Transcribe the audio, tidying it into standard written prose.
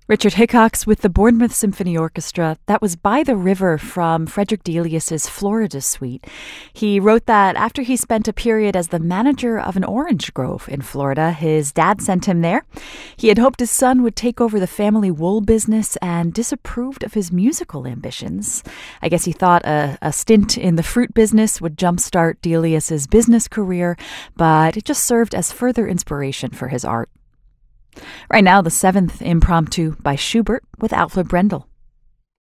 Richard Hickox with the Bournemouth Symphony Orchestra. That was By the River from Frederick Delius's Florida Suite. He wrote that after he spent a period as the manager of an orange grove in Florida. His dad sent him there. He had hoped his son would take over the family wool business and disapproved of his musical ambitions. I guess he thought a stint in the fruit business would jumpstart Delius's business career, but it just served as further inspiration for his art. Right now, the seventh impromptu by Schubert with Alfred Brendel.